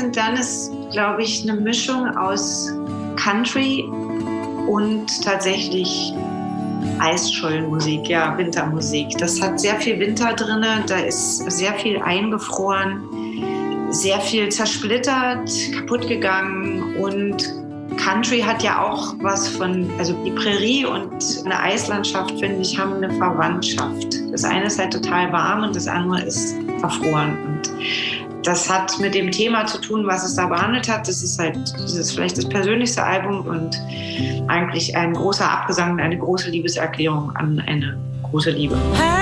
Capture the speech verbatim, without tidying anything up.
Vincent Dunn ist, glaube ich, eine Mischung aus Country und tatsächlich Eisschollenmusik, ja, Wintermusik. Das hat sehr viel Winter drin, da ist sehr viel eingefroren, sehr viel zersplittert, kaputt gegangen. Und Country hat ja auch was von, also die Prärie und eine Eislandschaft, finde ich, haben eine Verwandtschaft. Das eine ist halt total warm und das andere ist verfroren. Und das hat mit dem Thema zu tun, was es da behandelt hat. Das ist halt, das ist vielleicht das persönlichste Album und eigentlich ein großer Abgesang, eine große Liebeserklärung an eine große Liebe.